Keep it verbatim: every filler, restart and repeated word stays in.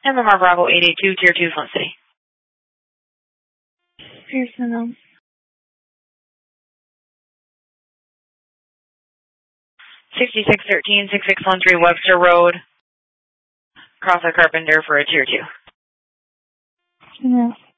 M M R Bravo eight eight two, Tier two, Flint City. Personnel. sixty-six thirteen, sixty-six thirteen Webster Road. Cross a Carpenter for a Tier two. No.